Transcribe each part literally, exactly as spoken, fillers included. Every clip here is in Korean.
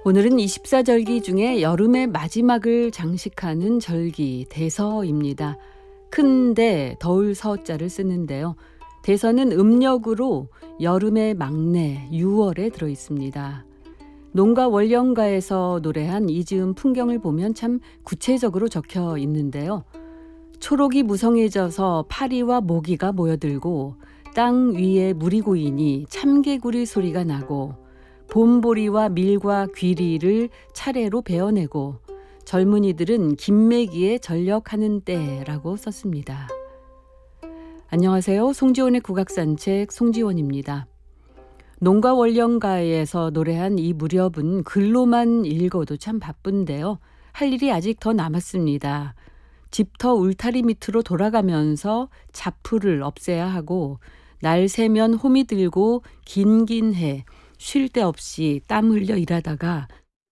오늘은 이십사 절기 중에 여름의 마지막을 장식하는 절기 대서입니다. 큰데 더울 서자를 쓰는데요. 대서는 음력으로 여름의 막내 유월에 들어 있습니다. 농가 월령가에서 노래한 이 즈음 풍경을 보면 참 구체적으로 적혀 있는데요. 초록이 무성해져서 파리와 모기가 모여들고 땅 위에 물이 고이니 참개구리 소리가 나고 봄보리와 밀과 귀리를 차례로 베어내고 젊은이들은 김매기에 전력하는 때라고 썼습니다. 안녕하세요. 송지원의 국악산책 송지원입니다. 농가 월령가에서 노래한 이 무렵은 글로만 읽어도 참 바쁜데요. 할 일이 아직 더 남았습니다. 집터 울타리 밑으로 돌아가면서 잡풀을 없애야 하고 날 새면 호미 들고 긴긴 해 쉴 데 없이 땀 흘려 일하다가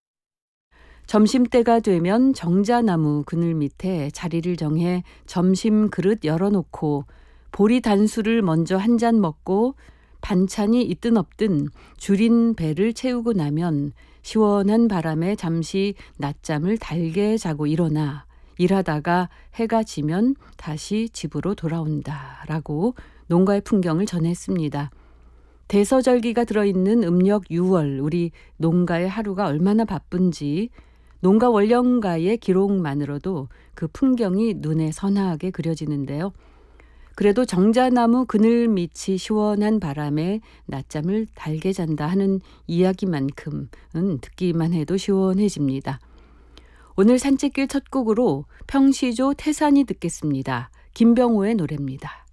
점심때가 되면 정자나무 그늘 밑에 자리를 정해 점심 그릇 열어놓고 보리 단수를 먼저 한 잔 먹고 반찬이 있든 없든 줄인 배를 채우고 나면 시원한 바람에 잠시 낮잠을 달게 자고 일어나 일하다가 해가 지면 다시 집으로 돌아온다라고 농가의 풍경을 전했습니다. 대서절기가 들어있는 음력 유월, 우리 농가의 하루가 얼마나 바쁜지 농가 월령가의 기록만으로도 그 풍경이 눈에 선하게 그려지는데요. 그래도 정자나무 그늘 밑이 시원한 바람에 낮잠을 달게 잔다 하는 이야기만큼은 듣기만 해도 시원해집니다. 오늘 산책길 첫 곡으로 평시조 태산이 듣겠습니다. 김병호의 노래입니다.